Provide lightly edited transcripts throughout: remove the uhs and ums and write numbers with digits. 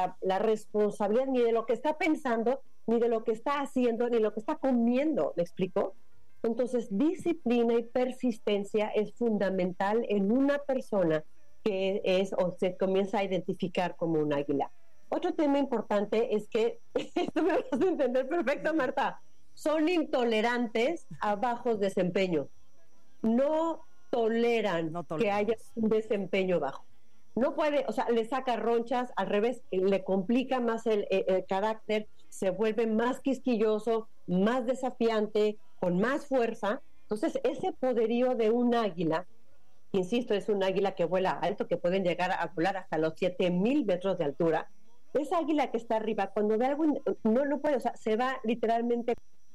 la responsabilidad ni de lo que está pensando, ni de lo que está haciendo, ni de lo que está comiendo, ¿me explico? Entonces, disciplina y persistencia es fundamental en una persona que es o se comienza a identificar como un águila. Otro tema importante es que, esto me vas a entender perfecto, Marta, son intolerantes a bajos desempeños. No toleran que haya un desempeño bajo. No puede, o sea, le saca ronchas, al revés, le complica más el carácter, se vuelve más quisquilloso, más desafiante, con más fuerza. Entonces, ese poderío de un águila, insisto, es un águila que vuela alto, que pueden llegar a volar hasta los 7,000 metros de altura. Esa águila que está arriba, cuando ve algo, no puede, o sea, se va literalmente.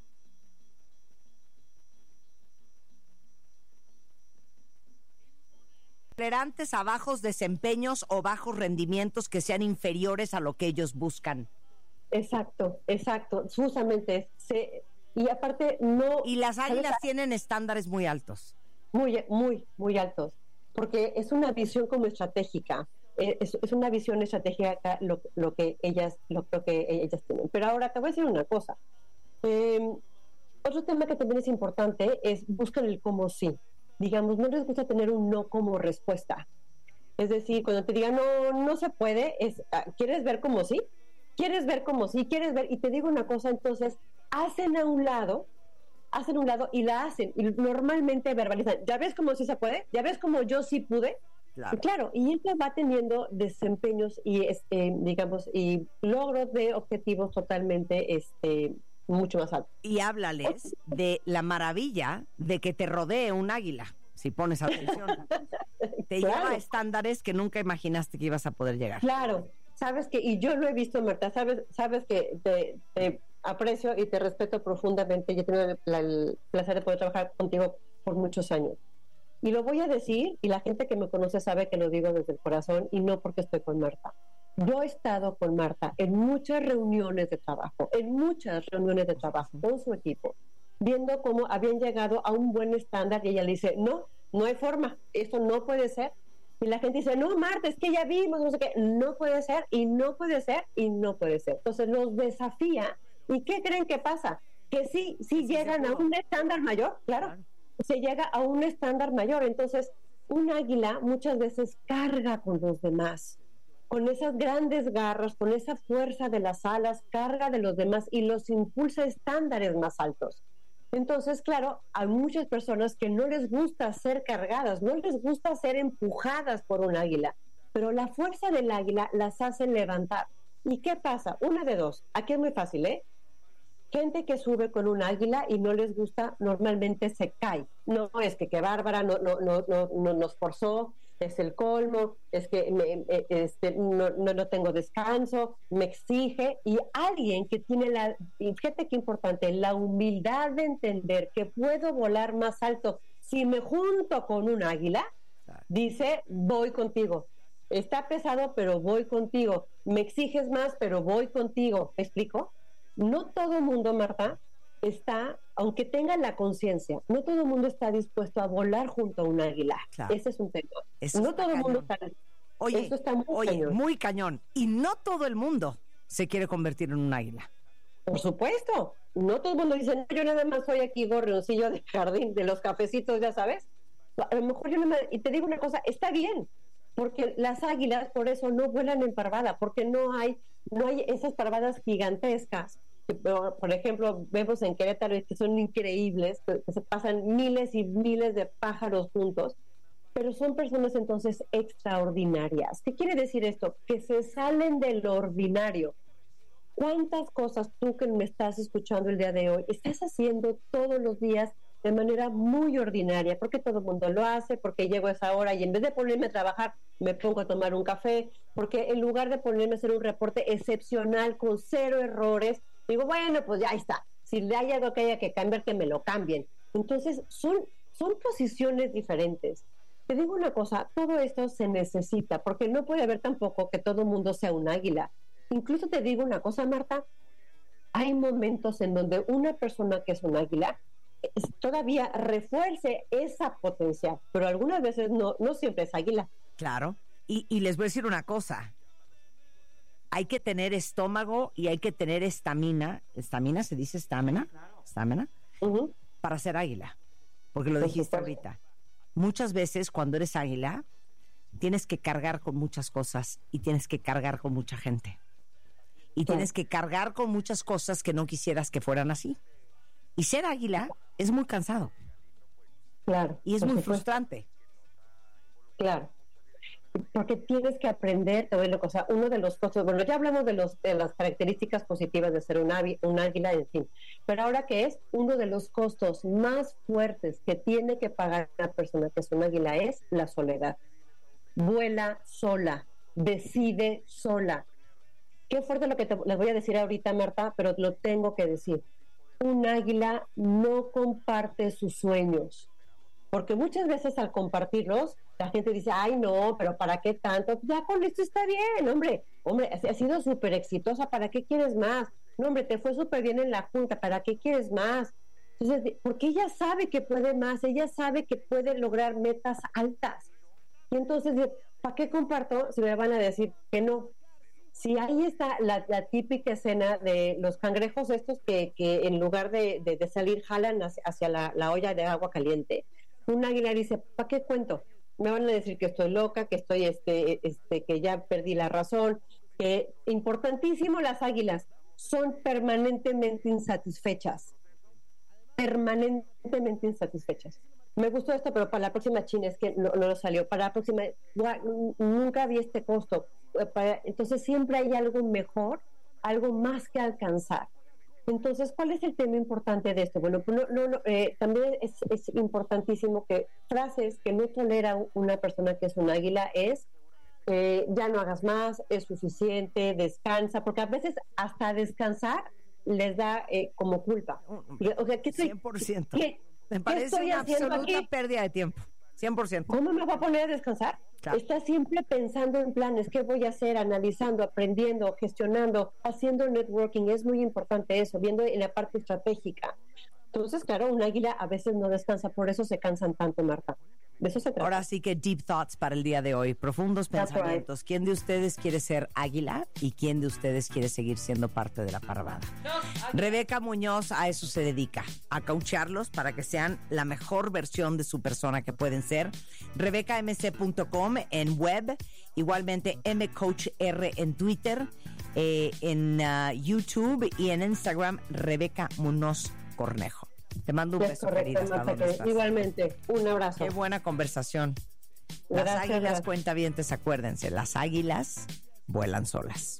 Tolerantes a bajos desempeños o bajos rendimientos que sean inferiores a lo que ellos buscan. Exacto, justamente. Y aparte no... Y las águilas tienen estándares muy altos. Muy altos, porque es una visión como estratégica. Es una visión estratégica lo que ellas tienen. Pero ahora te voy a decir una cosa. Otro tema que también es importante es buscar el cómo sí. Digamos, no les gusta tener un no como respuesta. Es decir, cuando te digan no se puede, ¿quieres ver cómo sí? ¿Quieres ver cómo sí? ¿Quieres ver? Y te digo una cosa, entonces, hacen a un lado y la hacen. Y normalmente verbalizan, ¿ya ves cómo sí se puede? ¿Ya ves cómo yo sí pude? Claro, y ella va teniendo desempeños y, digamos, y logros de objetivos totalmente, mucho más alto. Y háblales de la maravilla de que te rodee un águila, si pones atención. Te lleva a estándares que nunca imaginaste que ibas a poder llegar. Claro, sabes que, y yo lo he visto, Marta, sabes que te aprecio y te respeto profundamente. Yo he tenido el placer de poder trabajar contigo por muchos años. Y lo voy a decir, y la gente que me conoce sabe que lo digo desde el corazón y no porque estoy con Marta. Yo he estado con Marta en muchas reuniones de trabajo con su equipo, viendo cómo habían llegado a un buen estándar y ella le dice, no hay forma, esto no puede ser. Y la gente dice, no, Marta, es que ya vimos, no sé qué, no puede ser, y no puede ser, y no puede ser. Entonces los desafía, ¿y qué creen que pasa? Que sí llegan a un estándar mayor, claro, se llega a un estándar mayor. Entonces, un águila muchas veces carga con los demás, con esas grandes garras, con esa fuerza de las alas, carga de los demás y los impulsa a estándares más altos. Entonces, claro, hay muchas personas que no les gusta ser cargadas, no les gusta ser empujadas por un águila, pero la fuerza del águila las hace levantar. ¿Y qué pasa? Una de dos. Aquí es muy fácil, ¿eh? Gente que sube con un águila y no les gusta, normalmente se cae. No es que qué bárbara, no nos forzó, es el colmo, es que no tengo descanso, me exige. Y alguien que tiene fíjate qué importante, la humildad de entender que puedo volar más alto si me junto con un águila, dice, voy contigo. Está pesado, pero voy contigo. Me exiges más, pero voy contigo. ¿Me explico? No todo el mundo, Marta, está, aunque tenga la conciencia, no todo el mundo está dispuesto a volar junto a un águila. Claro. Ese es un tema. No todo el mundo está. Oye, eso está muy cañón. Y no todo el mundo se quiere convertir en un águila. Por supuesto. No todo el mundo dice, no, yo nada más soy aquí gorrioncillo de jardín, de los cafecitos, ya sabes. A lo mejor yo no me... Y te digo una cosa, está bien, porque las águilas por eso no vuelan en parvada, porque no hay esas parvadas gigantescas que, por ejemplo, vemos en Querétaro, que son increíbles, que se pasan miles y miles de pájaros juntos, pero son personas entonces extraordinarias. ¿Qué quiere decir esto? Que se salen del ordinario. ¿Cuántas cosas tú que me estás escuchando el día de hoy estás haciendo todos los días de manera muy ordinaria? Porque todo el mundo lo hace, porque llego a esa hora y en vez de ponerme a trabajar me pongo a tomar un café, porque en lugar de ponerme a hacer un reporte excepcional con 0 errores, digo, bueno, pues ya está, si hay algo que haya que cambiar, que me lo cambien. Entonces son posiciones diferentes. Te digo una cosa, todo esto se necesita, porque no puede haber tampoco que todo el mundo sea un águila. Incluso te digo una cosa, Marta, hay momentos en donde una persona que es un águila todavía refuerce esa potencia, pero algunas veces no siempre es águila. Claro, y les voy a decir una cosa, hay que tener estómago y hay que tener estamina. ¿Estamina? ¿Se dice estamina? ¿Estamina? Para ser águila. Porque lo dijiste ahorita. Muchas veces cuando eres águila, tienes que cargar con muchas cosas y tienes que cargar con mucha gente. Y tienes que cargar con muchas cosas que no quisieras que fueran así. Y ser águila es muy cansado. Claro. Y es muy frustrante. Claro. Porque tienes que aprender, te doy la cosa, uno de los costos, bueno, ya hablamos de las características positivas de ser un águila, en fin, pero ahora que es uno de los costos más fuertes que tiene que pagar una persona que es un águila es la soledad. Vuela sola, decide sola. Qué fuerte lo que les voy a decir ahorita, Marta, pero lo tengo que decir. Un águila no comparte sus sueños, porque muchas veces al compartirlos, la gente dice, ay no, pero ¿para qué tanto? Ya con esto está bien, hombre, has sido súper exitosa, ¿para qué quieres más? No, hombre, te fue súper bien en la junta, ¿para qué quieres más? Entonces, porque ella sabe que puede más, ella sabe que puede lograr metas altas. Y entonces, ¿para qué comparto si me van a decir que no? Si ahí está la típica escena de los cangrejos estos que en lugar de salir jalan hacia la olla de agua caliente. Un águila dice, ¿para qué cuento? Me van a decir que estoy loca, que estoy que ya perdí la razón. Importantísimo, las águilas son permanentemente insatisfechas. Permanentemente insatisfechas. Me gustó esto, pero para la próxima China es que no salió. Para la próxima, nunca vi este costo. Entonces siempre hay algo mejor, algo más que alcanzar. Entonces, ¿cuál es el tema importante de esto? Bueno, pues también es importantísimo que frases que no tolera una persona que es un águila es ya no hagas más, es suficiente, descansa, porque a veces hasta descansar les da como culpa. O sea, ¿qué 100%. Me parece una absoluta pérdida de tiempo. 100%. ¿Cómo me voy a poner a descansar? Claro. Estás siempre pensando en planes, qué voy a hacer, analizando, aprendiendo, gestionando, haciendo networking. Es muy importante eso, viendo en la parte estratégica. Entonces, claro, un águila a veces no descansa, por eso se cansan tanto, Marta. De eso se trata. Ahora sí que deep thoughts para el día de hoy, profundos pensamientos. Right. ¿Quién de ustedes quiere ser águila y quién de ustedes quiere seguir siendo parte de la parvada? Rebeca Muñoz a eso se dedica, a coacharlos para que sean la mejor versión de su persona que pueden ser. RebecaMC.com en web, igualmente MCoachR en Twitter, en YouTube y en Instagram, Rebeca Muñoz Cornejo. Te mando un beso, querida. Igualmente, un abrazo. Qué buena conversación. Las águilas cuentavientes, acuérdense, las águilas vuelan solas.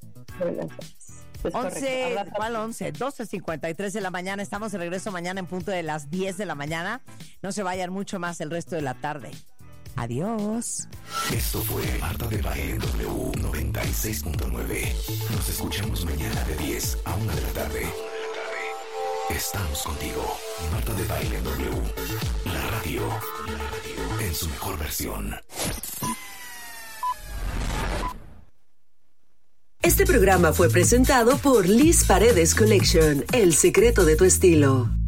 12:53 de la mañana. Estamos de regreso mañana en punto de las 10 de la mañana. No se vayan mucho más el resto de la tarde. Adiós. Esto fue Marta de Baile W 96.9. Nos escuchamos mañana de 10 a 1 de la tarde. Estamos contigo. Marta de Baile W. La radio en su mejor versión. Este programa fue presentado por Liz Paredes Collection. El secreto de tu estilo.